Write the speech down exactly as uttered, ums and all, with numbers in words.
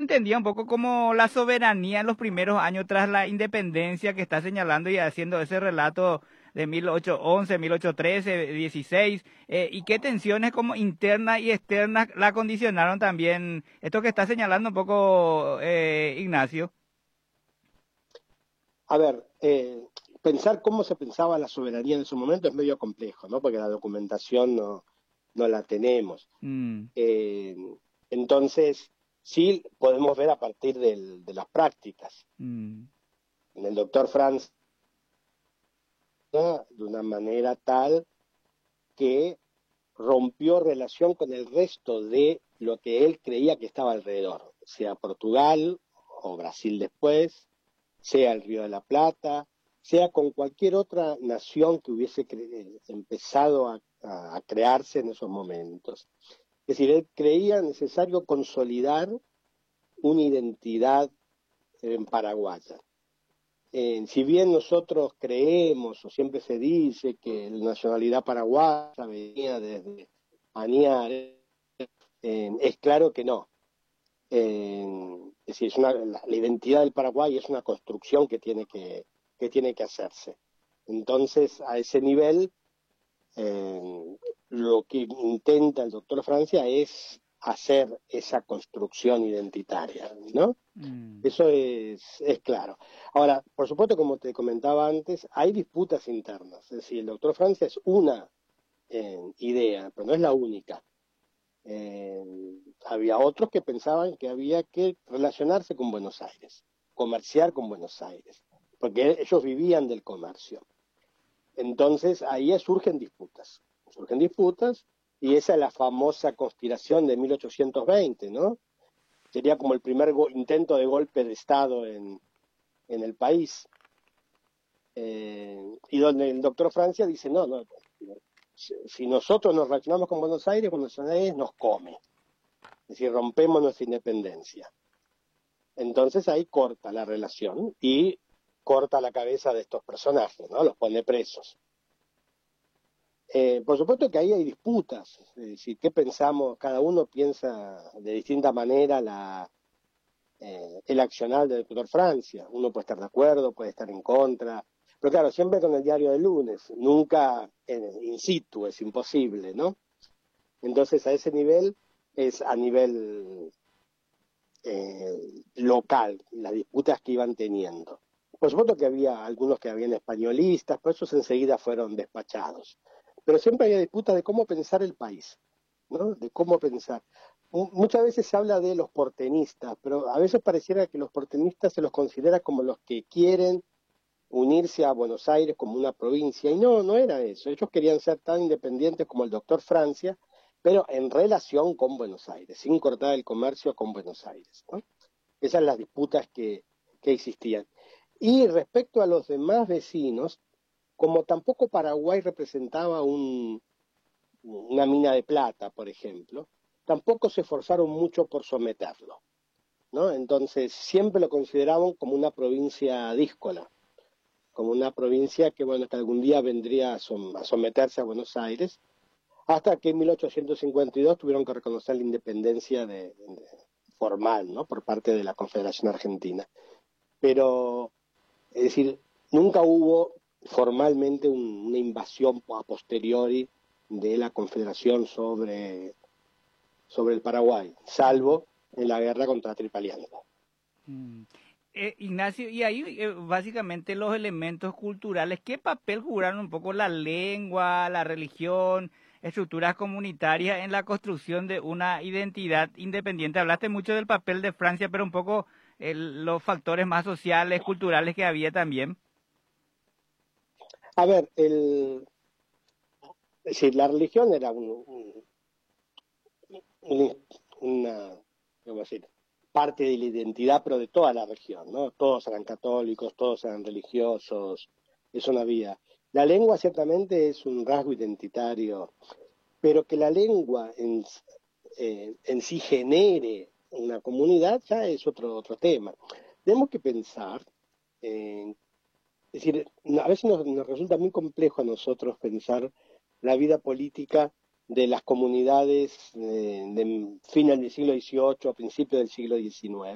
entendía un poco como la soberanía en los primeros años tras la independencia que está señalando y haciendo ese relato de mil ochocientos once, mil ochocientos trece, dieciséis, eh, y qué tensiones como internas y externas la condicionaron también, esto que está señalando un poco eh, Ignacio. A ver, eh, pensar cómo se pensaba la soberanía en ese momento es medio complejo, ¿no? Porque la documentación no, no la tenemos. Mm, Eh, entonces, sí podemos ver a partir del, de las prácticas. mm, En el doctor Franz, de una manera tal que rompió relación con el resto de lo que él creía que estaba alrededor, sea Portugal o Brasil después, sea el Río de la Plata, sea con cualquier otra nación que hubiese empezado a, a, a crearse en esos momentos. Es decir, él creía necesario consolidar una identidad en paraguaya. Eh, si bien nosotros creemos, o siempre se dice, que la nacionalidad paraguaya venía desde Añares, eh, es claro que no. Eh, es decir, es una, la, la identidad del Paraguay es una construcción que tiene que, que, tiene que hacerse. Entonces, a ese nivel, eh, lo que intenta el doctor Francia es hacer esa construcción identitaria, ¿no? mm, Eso es, es claro. Ahora, por supuesto, como te comentaba antes, hay disputas internas. Es decir, el doctor Francia es una eh, idea, pero no es la única. Eh, había otros que pensaban que había que relacionarse con Buenos Aires, comerciar con Buenos Aires, porque ellos vivían del comercio. Entonces, ahí surgen disputas. Surgen disputas, y esa es la famosa conspiración de mil ochocientos veinte, ¿no? Sería como el primer intento de golpe de Estado en, en el país, eh, y donde el doctor Francia dice, no, no, si, si nosotros nos relacionamos con Buenos Aires, Buenos Aires nos come, es decir, rompemos nuestra independencia. Entonces ahí corta la relación y corta la cabeza de estos personajes, ¿no? Los pone presos. Eh, por supuesto que ahí hay disputas, es decir, ¿qué pensamos? Cada uno piensa de distinta manera la, eh, el accionar del doctor Francia. Uno puede estar de acuerdo, puede estar en contra, pero claro, siempre con el diario del lunes, nunca en, in situ, es imposible, ¿no? Entonces a ese nivel es a nivel eh, local, las disputas que iban teniendo. Por supuesto que había algunos que habían españolistas, pero esos enseguida fueron despachados. Pero siempre había disputas de cómo pensar el país, ¿no? De cómo pensar. Muchas veces se habla de los porteñistas, pero a veces pareciera que los porteñistas se los considera como los que quieren unirse a Buenos Aires como una provincia, y no, no era eso. Ellos querían ser tan independientes como el doctor Francia, pero en relación con Buenos Aires, sin cortar el comercio con Buenos Aires, ¿no? Esas son las disputas que, que existían. Y respecto a los demás vecinos, como tampoco Paraguay representaba un, una mina de plata, por ejemplo, tampoco se esforzaron mucho por someterlo, ¿no? Entonces siempre lo consideraban como una provincia díscola, como una provincia que, bueno, que algún día vendría a, som a someterse a Buenos Aires, hasta que en mil ochocientos cincuenta y dos tuvieron que reconocer la independencia de, de, formal, ¿no? Por parte de la Confederación Argentina. Pero, es decir, nunca hubo formalmente un, una invasión a posteriori de la Confederación sobre, sobre el Paraguay, mm, salvo en la guerra contra Tripalianco. mm. Eh, Ignacio, y ahí eh, básicamente los elementos culturales, ¿qué papel jugaron un poco la lengua, la religión, estructuras comunitarias en la construcción de una identidad independiente? Hablaste mucho del papel de Francia, pero un poco eh, los factores más sociales, culturales que había también. A ver, el, es decir, la religión era un, un, un, una, ¿cómo decir? Parte de la identidad, pero de toda la región, ¿no? Todos eran católicos, todos eran religiosos, eso no había. La lengua ciertamente es un rasgo identitario, pero que la lengua en, eh, en sí genere una comunidad ya es otro, otro tema. Tenemos que pensar, eh, es decir, a veces nos, nos resulta muy complejo a nosotros pensar la vida política de las comunidades eh, de fines del siglo dieciocho a principios del siglo diecinueve.